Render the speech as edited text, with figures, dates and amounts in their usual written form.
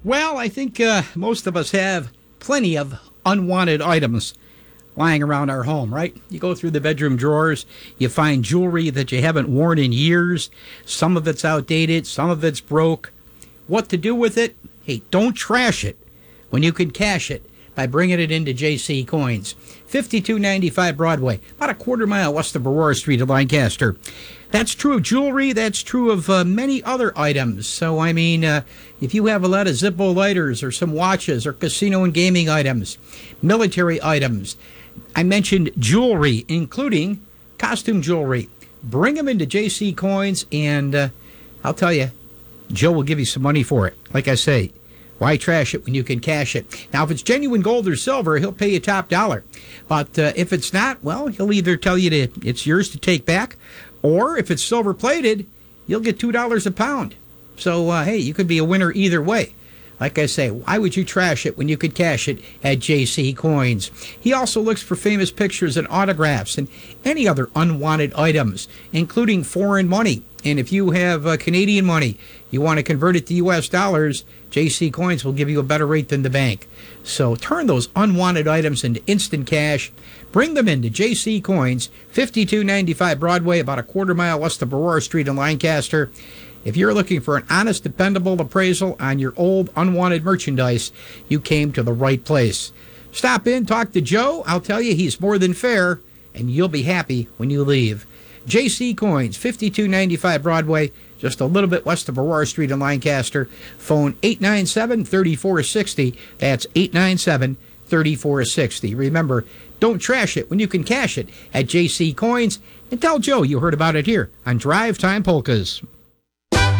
Well, I think most of us have plenty of unwanted items lying around our home, right? You go through the bedroom drawers, you find jewelry that you haven't worn in years. Some of it's outdated, some of it's broke. What to do with it? Hey, don't trash it when you can cash it by bringing it into J.C. Coins. 5295 Broadway, about a quarter mile west of Aurora Street in Lancaster. That's true of jewelry. That's true of many other items. So, I mean, if you have a lot of Zippo lighters or some watches or casino and gaming items, military items, I mentioned jewelry, including costume jewelry. Bring them into J.C. Coins, and I'll tell you, Joe will give you some money for it. Like I say, why trash it when you can cash it? Now, if it's genuine gold or silver, he'll pay you top dollar. But if it's not, well, he'll either tell you it's yours to take back, or if it's silver plated, you'll get $2 a pound. So, hey, you could be a winner either way. Like I say, why would you trash it when you could cash it at J.C. Coins? He also looks for famous pictures and autographs and any other unwanted items, including foreign money. And if you have Canadian money, you want to convert it to U.S. dollars, J.C. Coins will give you a better rate than the bank. So turn those unwanted items into instant cash. Bring them into J.C. Coins, 5295 Broadway, about a quarter mile west of Aurora Street in Lancaster. If you're looking for an honest, dependable appraisal on your old, unwanted merchandise, you came to the right place. Stop in, talk to Joe. I'll tell you, he's more than fair, and you'll be happy when you leave. J.C. Coins, 5295 Broadway, just a little bit west of Aurora Street in Lancaster. Phone 897-3460. That's 897-3460. Remember, don't trash it when you can cash it at J.C. Coins. And tell Joe you heard about it here on Drive Time Polkas.